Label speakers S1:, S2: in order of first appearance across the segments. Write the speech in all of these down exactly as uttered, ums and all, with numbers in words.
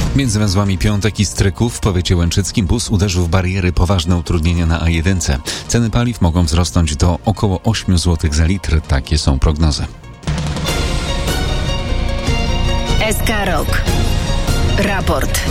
S1: Między węzłami Piątek i Stryków w powiecie łęczyckim bus uderzył w bariery, poważne utrudnienia na A jeden. Ceny paliw mogą wzrosnąć do około osiem złotych za litr. Takie są prognozy.
S2: S K Rok. Raport.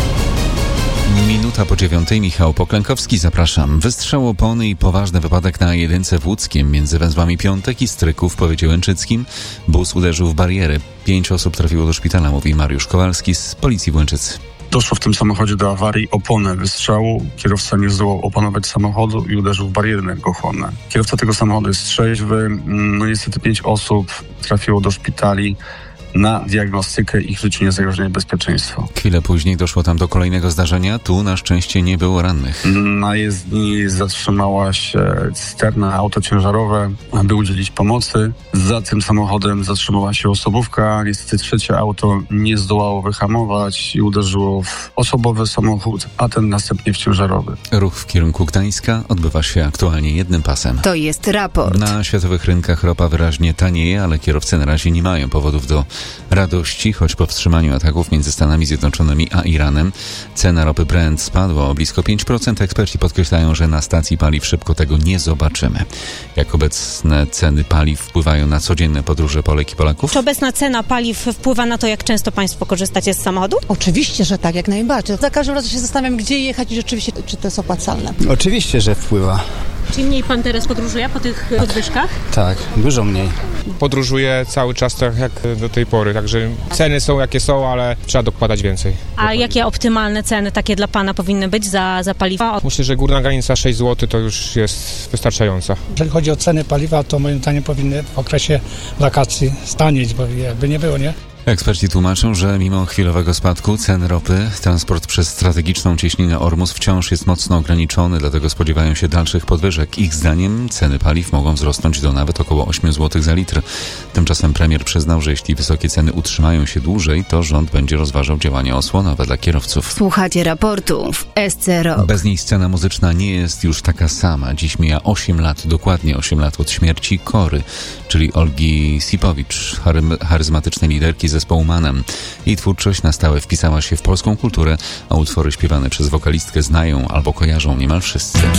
S1: Minuta po dziewiątej. Michał Poklękowski, zapraszam. Wystrzał opony i poważny wypadek na A jeden w Łódzkiem między węzłami Piątek i Stryków w powiecie łęczyckim. Bus uderzył w bariery. Pięć osób trafiło do szpitala, mówi Mariusz Kowalski z Policji w Łęczycy.
S3: Doszło w tym samochodzie do awarii opony wystrzału. Kierowca nie zdołał opanować samochodu i uderzył w bariery energochłonne. Kierowca tego samochodu jest trzeźwy. No niestety pięć osób trafiło do szpitali na diagnostykę. Ich życiu nie zagrożenie bezpieczeństwo.
S1: Chwilę później doszło tam do kolejnego zdarzenia. Tu na szczęście nie było rannych.
S3: Na jezdni zatrzymała się cysterna, auto ciężarowe, aby udzielić pomocy. Za tym samochodem zatrzymała się osobówka. Niestety trzecie auto nie zdołało wyhamować i uderzyło w osobowy samochód, a ten następnie w ciężarowy.
S1: Ruch w kierunku Gdańska odbywa się aktualnie jednym pasem.
S2: To jest raport.
S1: Na światowych rynkach ropa wyraźnie tanieje, ale kierowcy na razie nie mają powodów do radości, choć po wstrzymaniu ataków między Stanami Zjednoczonymi a Iranem cena ropy Brent spadła o blisko pięć procent. Eksperci podkreślają, że na stacji paliw szybko tego nie zobaczymy. Jak obecne ceny paliw wpływają na codzienne podróże Polek i Polaków?
S4: Czy obecna cena paliw wpływa na to, jak często Państwo korzystacie z samochodu?
S5: Oczywiście, że tak, jak najbardziej. Za każdym razem się zastanawiam, gdzie jechać i rzeczywiście, czy to jest opłacalne.
S6: Oczywiście, że wpływa.
S4: Czy mniej Pan teraz podróżuje po tych podwyżkach?
S6: Tak, dużo mniej.
S7: Podróżuję cały czas tak jak do tej pory, także ceny są jakie są, ale trzeba dokładać więcej.
S4: A jakie optymalne ceny takie dla Pana powinny być za, za paliwo?
S7: Myślę, że górna granica sześć złotych to już jest wystarczająca.
S8: Jeżeli chodzi o ceny paliwa, to moim zdaniem powinny w okresie wakacji stanieć, bo jakby nie było, nie?
S1: Eksperci tłumaczą, że mimo chwilowego spadku cen ropy, transport przez strategiczną cieśninę Ormus wciąż jest mocno ograniczony, dlatego spodziewają się dalszych podwyżek. Ich zdaniem ceny paliw mogą wzrosnąć do nawet około osiem złotych za litr. Tymczasem premier przyznał, że jeśli wysokie ceny utrzymają się dłużej, to rząd będzie rozważał działania osłonowe dla kierowców.
S2: Słuchacie raportu w S C Rok.
S1: Bez niej scena muzyczna nie jest już taka sama. Dziś mija osiem lat, dokładnie osiem lat od śmierci Kory, czyli Olgi Sipowicz, charym- charyzmatycznej liderki zespołu Manem. Jej twórczość na stałe wpisała się w polską kulturę, a utwory śpiewane przez wokalistkę znają albo kojarzą niemal wszyscy.